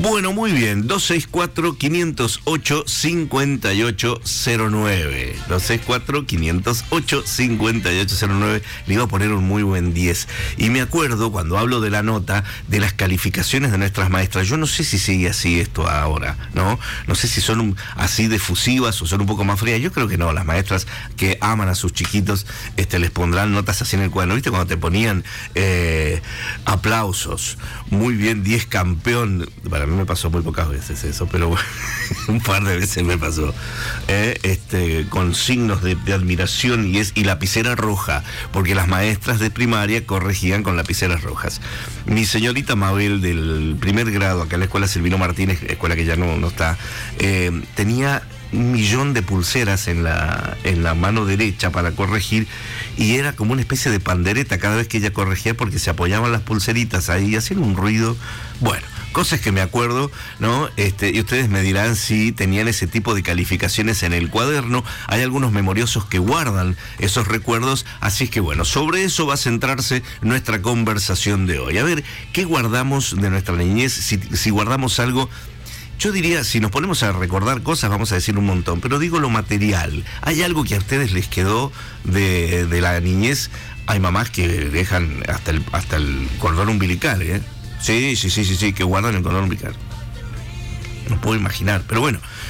Bueno, muy bien, 264-508-5809. 264-508-5809. Le iba a poner un muy buen 10. Y me acuerdo, cuando hablo de la nota, de las calificaciones de nuestras maestras. Yo no sé si sigue así esto ahora, ¿no? No sé si son así difusivas o son un poco más frías. Yo creo que no, las maestras que aman a sus chiquitos les pondrán notas así en el cuaderno. ¿Viste cuando te ponían aplausos? Muy bien, 10 campeón. Para mí me pasó muy pocas veces eso, pero bueno, un par de veces me pasó. Con signos de admiración y lapicera roja, porque las maestras de primaria corregían con lapiceras rojas. Mi señorita Mabel del primer grado, acá en la escuela Silvino Martínez, escuela que ya no está, tenía 1.000.000 de pulseras en la mano derecha para corregir, y era como una especie de pandereta cada vez que ella corregía, porque se apoyaban las pulseritas ahí y hacían un ruido. Bueno, cosas que me acuerdo, ¿no? Y ustedes me dirán si tenían ese tipo de calificaciones en el cuaderno. Hay algunos memoriosos que guardan esos recuerdos, así es que bueno, sobre eso va a centrarse nuestra conversación de hoy. A ver, ¿qué guardamos de nuestra niñez? Si guardamos algo. Yo diría, si nos ponemos a recordar cosas, vamos a decir un montón, pero digo lo material. ¿Hay algo que a ustedes les quedó de la niñez? Hay mamás que dejan hasta el cordón umbilical, ¿eh? Sí, que guardan el cordón umbilical. No puedo imaginar, pero bueno.